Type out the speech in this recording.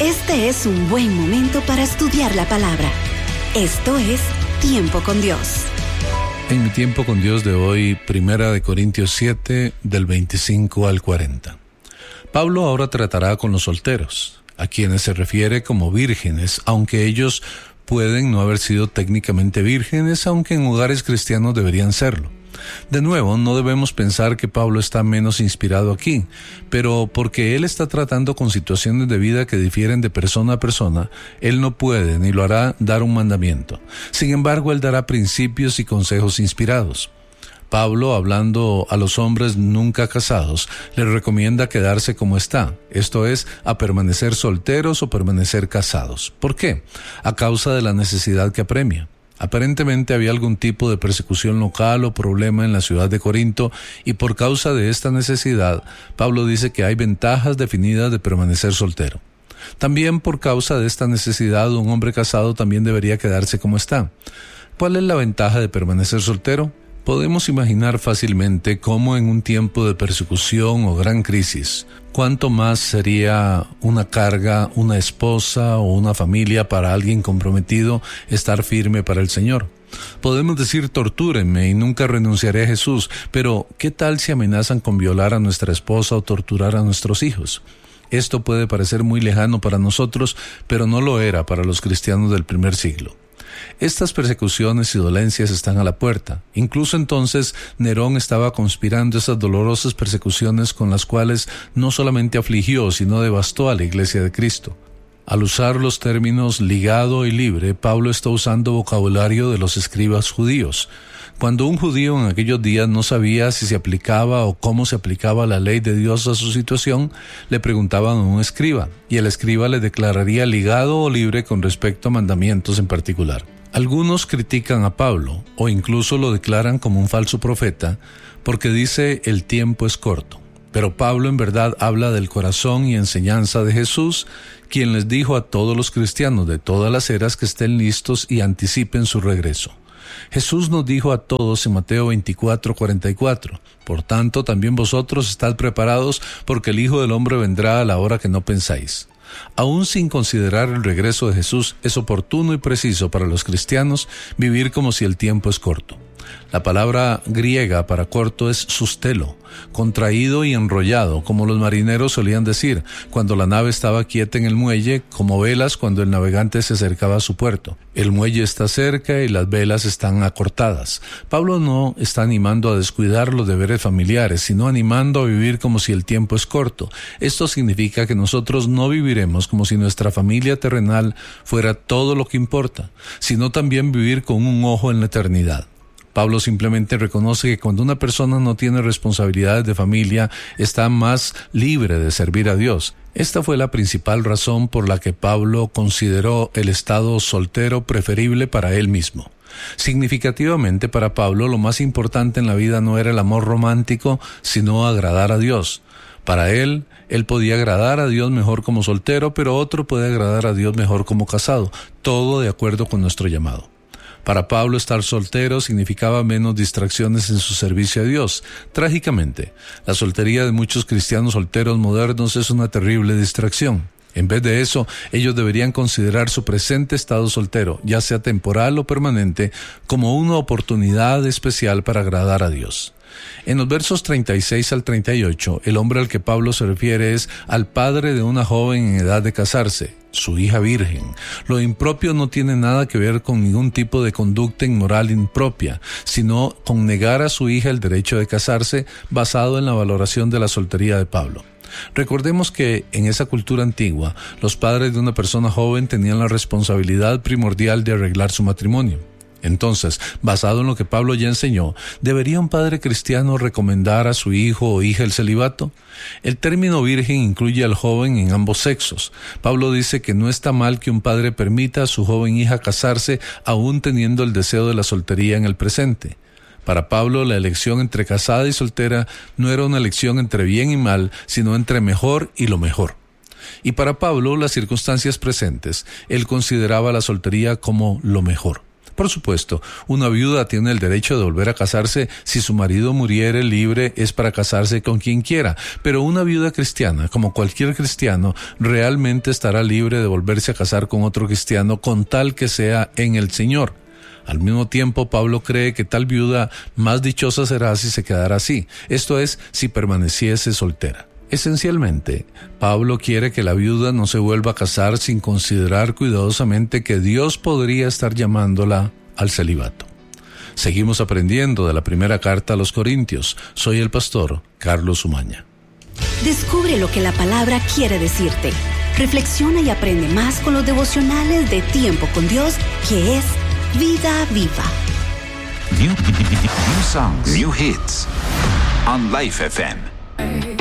Este es un buen momento para estudiar la palabra. Esto es Tiempo con Dios. En mi tiempo con Dios de hoy, 1 Corintios 7, del 25 al 40. Pablo ahora tratará con los solteros, a quienes se refiere como vírgenes, aunque ellos pueden no haber sido técnicamente vírgenes, aunque en hogares cristianos deberían serlo. De nuevo, no debemos pensar que Pablo está menos inspirado aquí, pero porque él está tratando con situaciones de vida que difieren de persona a persona, él no puede ni lo hará dar un mandamiento. Sin embargo, él dará principios y consejos inspirados. Pablo, hablando a los hombres nunca casados, les recomienda quedarse como está, esto es, a permanecer solteros o permanecer casados. ¿Por qué? A causa de la necesidad que apremia. Aparentemente había algún tipo de persecución local o problema en la ciudad de Corinto, y por causa de esta necesidad, Pablo dice que hay ventajas definidas de permanecer soltero. También por causa de esta necesidad, un hombre casado también debería quedarse como está. ¿Cuál es la ventaja de permanecer soltero? Podemos imaginar fácilmente cómo en un tiempo de persecución o gran crisis, cuánto más sería una carga, una esposa o una familia para alguien comprometido estar firme para el Señor. Podemos decir tortúrenme y nunca renunciaré a Jesús, pero ¿qué tal si amenazan con violar a nuestra esposa o torturar a nuestros hijos? Esto puede parecer muy lejano para nosotros, pero no lo era para los cristianos del primer siglo. Estas persecuciones y dolencias están a la puerta. Incluso entonces Nerón estaba conspirando esas dolorosas persecuciones con las cuales no solamente afligió, sino devastó a la Iglesia de Cristo. Al usar los términos ligado y libre, Pablo está usando vocabulario de los escribas judíos. Cuando un judío en aquellos días no sabía si se aplicaba o cómo se aplicaba la ley de Dios a su situación, le preguntaban a un escriba, y el escriba le declararía ligado o libre con respecto a mandamientos en particular. Algunos critican a Pablo, o incluso lo declaran como un falso profeta, porque dice el tiempo es corto. Pero Pablo en verdad habla del corazón y enseñanza de Jesús, quien les dijo a todos los cristianos de todas las eras que estén listos y anticipen su regreso. Jesús nos dijo a todos en Mateo 24:44, por tanto también vosotros estad preparados, porque el Hijo del Hombre vendrá a la hora que no pensáis. Aún sin considerar el regreso de Jesús, es oportuno y preciso para los cristianos vivir como si el tiempo es corto. La palabra griega para corto es sustelo, contraído y enrollado, como los marineros solían decir, cuando la nave estaba quieta en el muelle, como velas cuando el navegante se acercaba a su puerto. El muelle está cerca y las velas están acortadas. Pablo no está animando a descuidar los deberes familiares, sino animando a vivir como si el tiempo es corto. Esto significa que nosotros no viviremos como si nuestra familia terrenal fuera todo lo que importa, sino también vivir con un ojo en la eternidad. Pablo simplemente reconoce que cuando una persona no tiene responsabilidades de familia, está más libre de servir a Dios. Esta fue la principal razón por la que Pablo consideró el estado soltero preferible para él mismo. Significativamente para Pablo, lo más importante en la vida no era el amor romántico, sino agradar a Dios. Para él podía agradar a Dios mejor como soltero, pero otro puede agradar a Dios mejor como casado, todo de acuerdo con nuestro llamado. Para Pablo, estar soltero significaba menos distracciones en su servicio a Dios. Trágicamente, la soltería de muchos cristianos solteros modernos es una terrible distracción. En vez de eso, ellos deberían considerar su presente estado soltero, ya sea temporal o permanente, como una oportunidad especial para agradar a Dios. En los versos 36 al 38, el hombre al que Pablo se refiere es al padre de una joven en edad de casarse, su hija virgen. Lo impropio no tiene nada que ver con ningún tipo de conducta inmoral impropia, sino con negar a su hija el derecho de casarse basado en la valoración de la soltería de Pablo. Recordemos que en esa cultura antigua, los padres de una persona joven tenían la responsabilidad primordial de arreglar su matrimonio. Entonces, basado en lo que Pablo ya enseñó, ¿debería un padre cristiano recomendar a su hijo o hija el celibato? El término virgen incluye al joven en ambos sexos. Pablo dice que no está mal que un padre permita a su joven hija casarse aún teniendo el deseo de la soltería en el presente. Para Pablo, la elección entre casada y soltera no era una elección entre bien y mal, sino entre mejor y lo mejor. Y para Pablo, las circunstancias presentes, él consideraba la soltería como lo mejor. Por supuesto, una viuda tiene el derecho de volver a casarse. Si su marido muriere, libre es para casarse con quien quiera. Pero una viuda cristiana, como cualquier cristiano, realmente estará libre de volverse a casar con otro cristiano con tal que sea en el Señor. Al mismo tiempo, Pablo cree que tal viuda más dichosa será si se quedara así, esto es, si permaneciese soltera. Esencialmente, Pablo quiere que la viuda no se vuelva a casar sin considerar cuidadosamente que Dios podría estar llamándola al celibato. Seguimos aprendiendo de la primera carta a los Corintios. Soy el pastor Carlos Umaña. Descubre lo que la palabra quiere decirte. Reflexiona y aprende más con los devocionales de Tiempo con Dios, que es Vida Viva. New songs, new hits on Life FM.